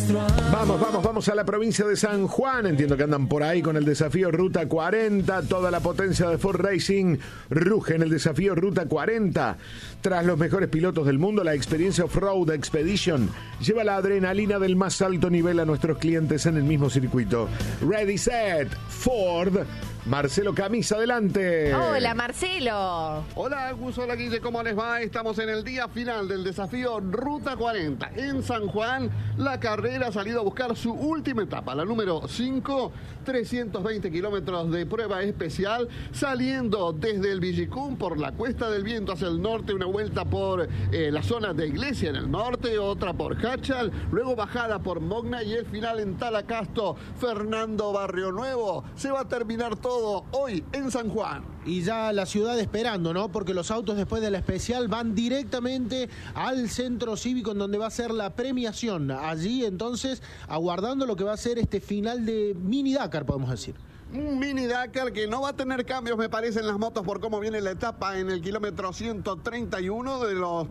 Vamos a la provincia de San Juan. Entiendo que andan por ahí con el desafío Ruta 40. Toda la potencia de Ford Racing ruge en el desafío Ruta 40. Tras los mejores pilotos del mundo, la experiencia Off-Road Expedition lleva la adrenalina del más alto nivel a nuestros clientes en el mismo circuito. Ready, set, Ford. Marcelo Camisa, adelante. Hola, Marcelo. Hola, Agus, hola, Guille, ¿cómo les va? Estamos en el día final del desafío Ruta 40. En San Juan, la carrera ha salido a buscar su última etapa, la número 5, 320 kilómetros de prueba especial, saliendo desde el Villicún por la Cuesta del Viento hacia el norte, una vuelta por la zona de Iglesia en el norte, otra por Hachal, luego bajada por Mogna y el final en Talacasto, Fernando Barrio Nuevo. Se va a terminar todo hoy en San Juan. Y ya la ciudad esperando, ¿no? Porque los autos después de la especial van directamente al centro cívico en donde va a ser la premiación. Allí entonces aguardando lo que va a ser este final de mini Dakar, podemos decir. Un mini Dakar que no va a tener cambios, me parece, en las motos por cómo viene la etapa en el kilómetro 131 de los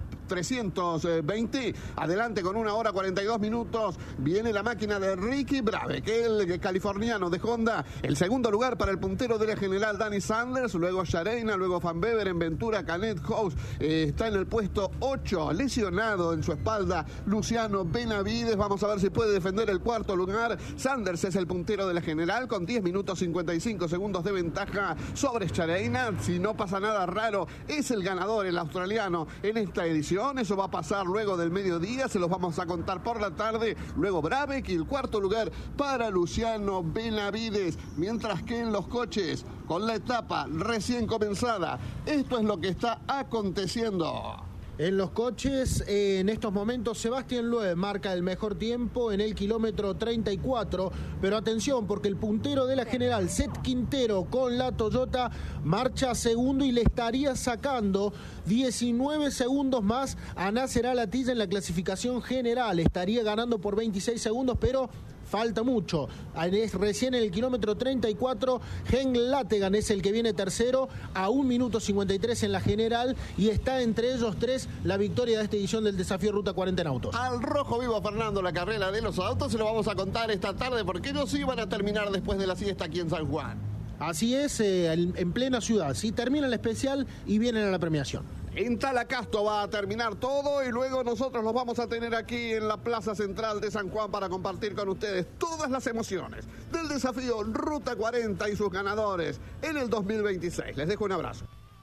320. Adelante con 1 hora 42 minutos. Viene la máquina de Ricky Brave, que es el californiano de Honda. El segundo lugar para el puntero de la general Danny Sanders. Luego Shareina, luego Van Beveren, Ventura, Canet House. Está en el puesto 8, lesionado en su espalda Luciano Benavides. Vamos a ver si puede defender el cuarto lugar. Sanders es el puntero de la general con 10 minutos 55 segundos de ventaja sobre Shareina. Si no pasa nada raro, es el ganador, el australiano, en esta edición. Eso va a pasar luego del mediodía, se los vamos a contar por la tarde. Luego Brabeck y el cuarto lugar para Luciano Benavides. Mientras que en los coches, con la etapa recién comenzada, esto es lo que está aconteciendo. En los coches, en estos momentos, Sebastián Loeb marca el mejor tiempo en el kilómetro 34, pero atención, porque el puntero de la general, Seth Quintero, con la Toyota, marcha segundo y le estaría sacando 19 segundos más a Nasser Al-Attiyah en la clasificación general. Estaría ganando por 26 segundos, pero falta mucho. Recién en el kilómetro 34, Henk Lategan es el que viene tercero a 1 minuto 53 en la general y está entre ellos tres la victoria de esta edición del desafío Ruta 40 en autos. Al rojo vivo, Fernando, la carrera de los autos se lo vamos a contar esta tarde porque ellos sí van a terminar después de la siesta aquí en San Juan. Así es, en plena ciudad. Sí, termina el especial y vienen a la premiación. En Talacasto va a terminar todo y luego nosotros los vamos a tener aquí en la Plaza Central de San Juan para compartir con ustedes todas las emociones del desafío Ruta 40 y sus ganadores en el 2026. Les dejo un abrazo.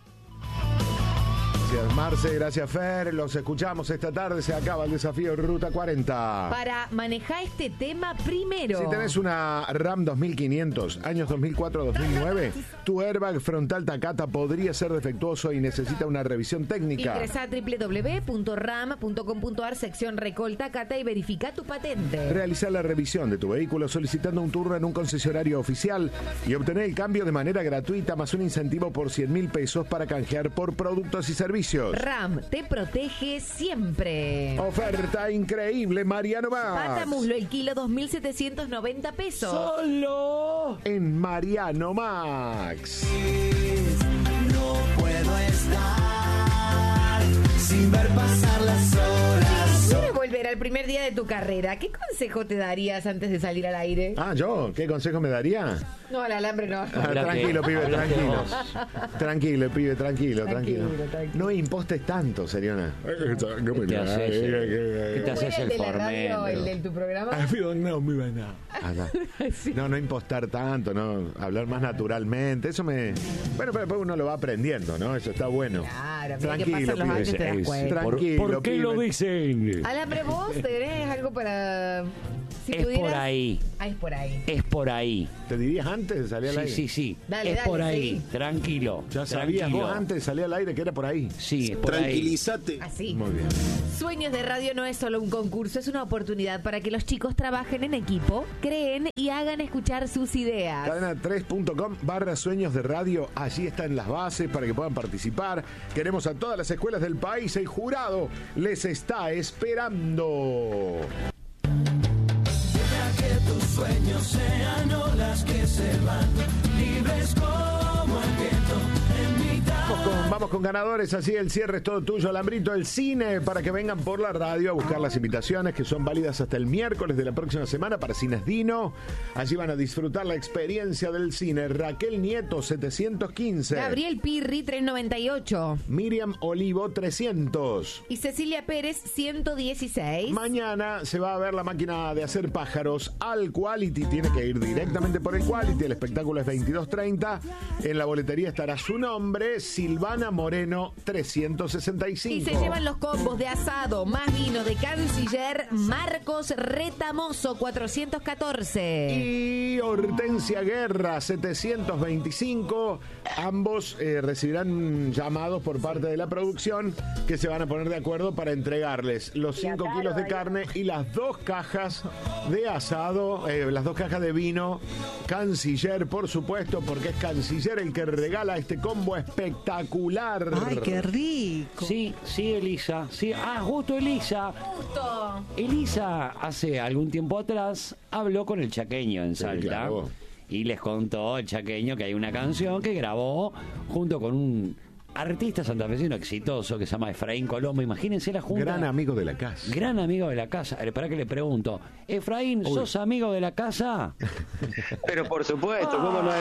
Gracias Marce, gracias Fer, los escuchamos esta tarde, se acaba el desafío Ruta 40. Para manejar este tema primero. Si tenés una Ram 2500, años 2004-2009, tu airbag frontal Takata podría ser defectuoso y necesita una revisión técnica. Ingresa a www.ram.com.ar, sección Recol Takata y verifica tu patente. Realiza la revisión de tu vehículo solicitando un turno en un concesionario oficial y obtener el cambio de manera gratuita más un incentivo por 100.000 pesos para canjear por productos y servicios. RAM te protege siempre. Oferta increíble, Mariano Max. Pata muslo el kilo 2.790 pesos. ¡Solo! En Mariano Max. No puedo estar sin ver pasar las horas. ¿Quieres volver al primer día de tu carrera? ¿Qué consejo te darías antes de salir al aire? ¿Yo? ¿Qué consejo me daría? No, al alambre no. Tranquilo, pibe, tranquilo. Tranquilo, pibe, tranquilo. No impostes tanto, Seriona. ¿Qué te haces el formero? ¿El de tu programa? No impostar tanto, no hablar más naturalmente. Eso me... Bueno, pero después uno lo va aprendiendo, ¿no? Eso está bueno. Claro, tranquilo, que pasan los años te das cuenta. Tranquilo, ¿Por qué pibe. lo dicen? Alambre, vos tenés algo para... Si es pudieras... por ahí. Ah, es por ahí. Es por ahí. ¿Te dirías antes de salir al aire? Sí. Dale, es por ahí. sí. Tranquilo. Ya sabías tranquilo. vos antes de salir al aire que era por ahí. Sí, es por Tranquilízate. Así. Muy bien. Sueños de Radio no es solo un concurso, es una oportunidad para que los chicos trabajen en equipo, creen y hagan escuchar sus ideas. Cadena3.com/sueños de radio. Allí están las bases para que puedan participar. Queremos a todas las escuelas del país. El jurado les está esperando. Que tus sueños sean olas que se van libres como el viento en mitad. Vamos vamos con ganadores, así el cierre es todo tuyo, Alambrito. El cine, para que vengan por la radio a buscar las invitaciones que son válidas hasta el miércoles de la próxima semana para Cines Dino. Allí van a disfrutar la experiencia del cine. Raquel Nieto, 715. Gabriel Pirri, 398. Miriam Olivo, 300. Y Cecilia Pérez, 116. Mañana se va a ver La Máquina de Hacer Pájaros al Quality. Tiene que ir directamente por el Quality. El espectáculo es 22:30. En la boletería estará su nombre, Silvana Moreno, 365. Y se llevan los combos de asado más vino de Canciller, Marcos Retamoso, 414. Y Hortensia Guerra, 725. Ambos recibirán llamados por parte de la producción que se van a poner de acuerdo para entregarles los 5 kilos de carne y las 2 cajas de asado, las 2 cajas de vino Canciller, por supuesto, porque es Canciller el que regala este combo espectacular. ¡Ay, qué rico! Sí, Elisa. Sí. Justo Elisa. Elisa, hace algún tiempo atrás, habló con el Chaqueño en Salta. Sí, claro. Y les contó el Chaqueño que hay una canción que grabó junto con un artista santafesino exitoso que se llama Efraín Colombo. Imagínense la junta. Gran amigo de la casa. Gran amigo de la casa. Espera que le pregunto. Efraín, ¿sos amigo de la casa? Pero por supuesto, ¿cómo no?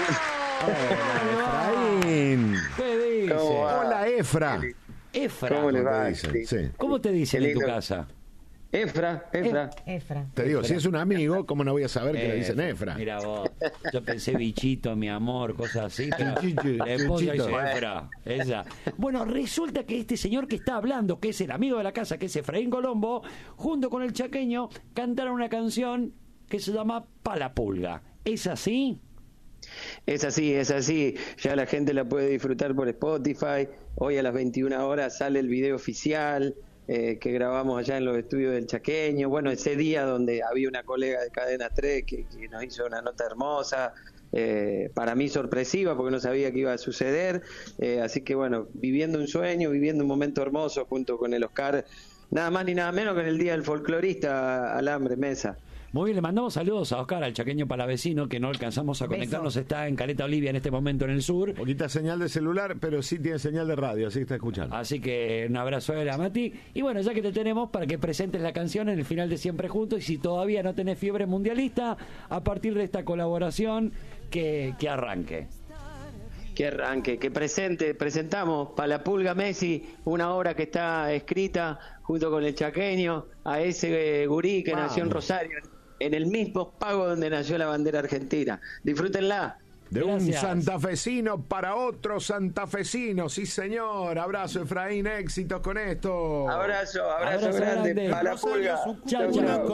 Efraín. ¿Qué dice? Hola, Efra. Efra. ¿Cómo le va? Te dicen, sí. ¿Cómo te dicen Qué en tu lindo. casa? Efra. Te digo, si es un amigo, ¿cómo no voy a saber que le dicen Efra? Mira vos, yo pensé bichito, mi amor, cosas así, pero Chuchito, la esposa chuchito. dice Efra, ella. Bueno, resulta que este señor que está hablando, que es el amigo de la casa, que es Efraín Colombo, junto con el Chaqueño, cantaron una canción que se llama Pa' la Pulga. ¿Es así? Es así. Ya la gente la puede disfrutar por Spotify. Hoy a las 21 horas sale el video oficial que grabamos allá en los estudios del Chaqueño. Bueno, ese día donde había una colega de Cadena 3 que nos hizo una nota hermosa, para mí sorpresiva porque no sabía que iba a suceder. Así que bueno, viviendo un sueño, viviendo un momento hermoso junto con el Oscar, nada más ni nada menos que en el Día del Folclorista, Alambre, Mesa. Muy bien, le mandamos saludos a Oscar, al Chaqueño Palavecino, que no alcanzamos a conectarnos, está en Caleta Olivia en este momento en el sur. Poquita señal de celular, pero sí tiene señal de radio, así que está escuchando. Así que un abrazo a Mati. Y bueno, ya que te tenemos para que presentes la canción en el final de Siempre Juntos, y si todavía no tenés fiebre mundialista, a partir de esta colaboración, que arranque. Que arranque, que presentamos Pa' la Pulga Messi, una obra que está escrita junto con el Chaqueño, a ese gurí que nació en Rosario, en el mismo pago donde nació la bandera argentina. Disfrútenla. De un Gracias. santafesino para otro santafesino, sí señor. Abrazo, Efraín, éxitos con esto. Abrazo Abrazo grande. grande. Pa' la Pulga. Chau, chau.